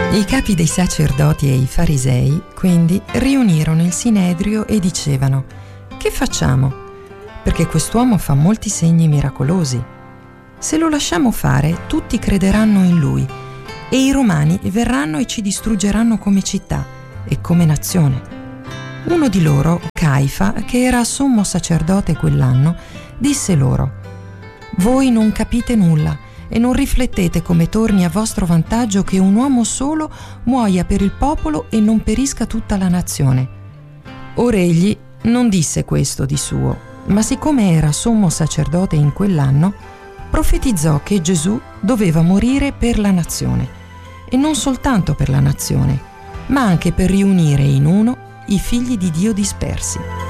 I capi dei sacerdoti e i farisei quindi riunirono il Sinedrio e dicevano: «Che facciamo? Perché quest'uomo fa molti segni miracolosi. Se lo lasciamo fare, tutti crederanno in lui e i romani verranno e ci distruggeranno come città e come nazione». Uno di loro, Caifa, che era sommo sacerdote quell'anno, disse loro: «Voi non capite nulla e non riflettete come torni a vostro vantaggio che un uomo solo muoia per il popolo e non perisca tutta la nazione». Ora egli non disse questo di suo, ma siccome era sommo sacerdote in quell'anno, profetizzò che Gesù doveva morire per la nazione, e non soltanto per la nazione, ma anche per riunire in uno i figli di Dio dispersi.